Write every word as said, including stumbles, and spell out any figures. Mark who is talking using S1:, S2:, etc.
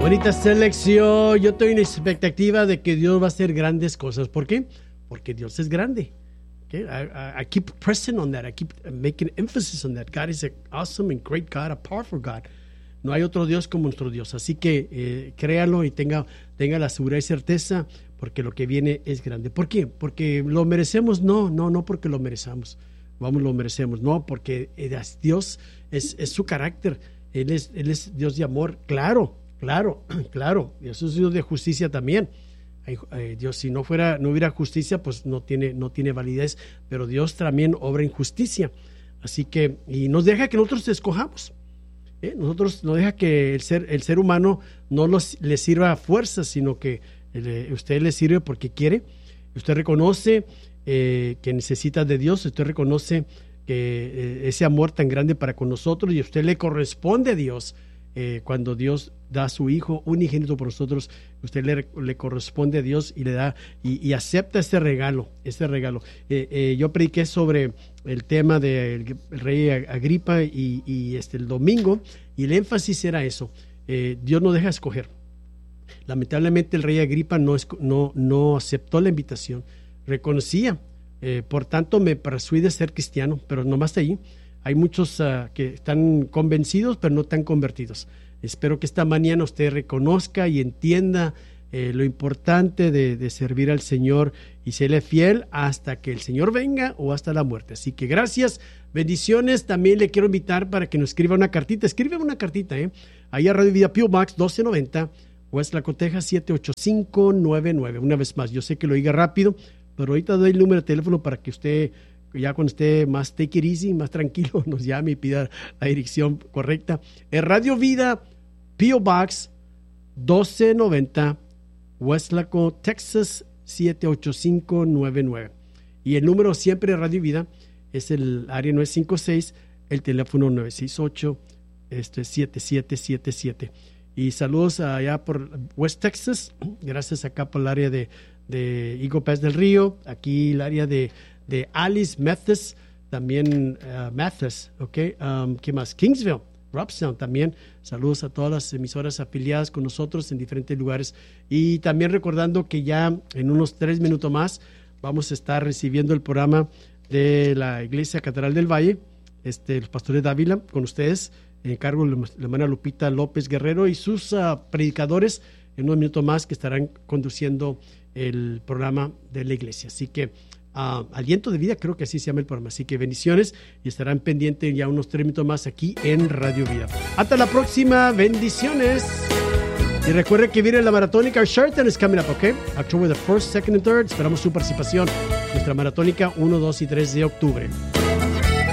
S1: Bonita selección. Yo estoy en expectativa de que Dios va a hacer grandes cosas. ¿Por qué? Porque Dios es grande. Okay? I, I, I keep pressing on that. I keep making emphasis on that. God is an awesome and great God, a powerful God. No hay otro Dios como nuestro Dios. Así que eh, créalo y tenga, tenga la seguridad y certeza, porque lo que viene es grande. ¿Por qué? Porque lo merecemos. No, no, no porque lo merezamos. Vamos, lo merecemos. No, porque Dios es, es su carácter. Él es, él es Dios de amor. Claro. Claro, claro, Dios es Dios de justicia también. Ay, ay, Dios, si no fuera, no hubiera justicia, pues no tiene, no tiene validez, pero Dios también obra en justicia. Así que, y nos deja que nosotros escojamos. ¿eh? Nosotros nos deja que el ser, el ser humano no los, le sirva a fuerza, sino que le, usted le sirve porque quiere. Usted reconoce eh, que necesita de Dios, usted reconoce que eh, ese amor tan grande para con nosotros, y usted le corresponde a Dios. Eh, cuando Dios da a su hijo unigénito por nosotros, usted le, le corresponde a Dios y le da y, y acepta este regalo, este regalo. Eh, eh, yo prediqué sobre el tema del rey Agripa y, y este el domingo, y el énfasis era eso. Eh, Dios no deja escoger. Lamentablemente el rey Agripa no, no, no aceptó la invitación, reconocía, eh, por tanto me persuade ser cristiano, pero nomás de ahí. Hay muchos uh, que están convencidos, pero no están convertidos. Espero que esta mañana usted reconozca y entienda eh, lo importante de, de servir al Señor y serle fiel hasta que el Señor venga o hasta la muerte. Así que gracias, bendiciones. También le quiero invitar para que nos escriba una cartita. Escríbeme una cartita, ¿eh? Ahí a Radio Vida, P O Box doce noventa, West Laco, Texas, siete ocho cinco nueve nueve. Una vez más, yo sé que lo diga rápido, pero ahorita doy el número de teléfono para que usted, ya cuando esté más take it easy, más tranquilo, nos llame y pida la dirección correcta. En Radio Vida, P O Box doce noventa, West Laco, Texas, siete ocho cinco nueve nueve. Y el número siempre de Radio Vida es el área nueve cinco seis, el teléfono nueve seis ocho, este, siete siete siete siete. Y saludos allá por West Texas, gracias acá por el área de, de Eagle Pass del Río, aquí el área de de Alice, Memphis, también uh, Memphis, ¿ok? Um, ¿Qué más? Kingsville, Robstown también. Saludos a todas las emisoras afiliadas con nosotros en diferentes lugares. Y también recordando que ya en unos tres minutos más vamos a estar recibiendo el programa de la Iglesia Catedral del Valle, este, los pastores de Ávila, con ustedes, en cargo de la hermana Lupita López Guerrero y sus uh, predicadores en unos minutos más que estarán conduciendo el programa de la iglesia. Así que Uh, Aliento de Vida, creo que así se llama el programa. Así que bendiciones y estarán pendientes ya unos tres minutos más aquí en Radio Vida. Hasta la próxima, bendiciones. Y recuerde que viene la maratónica Sharton is coming up, ¿ok? October the first, second and third. Esperamos su participación. Nuestra maratónica uno, dos y tres de octubre.